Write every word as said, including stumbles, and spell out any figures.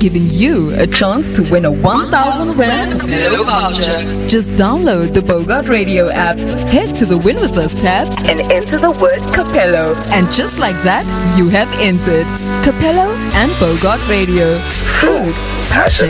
giving you a chance to win a one thousand Rand Capello voucher. Just download the Bogart Radio app, head to the Win With Us tab, and enter the word Capello. And just like that, you have entered. Capello and Bogart Radio. Food, passion.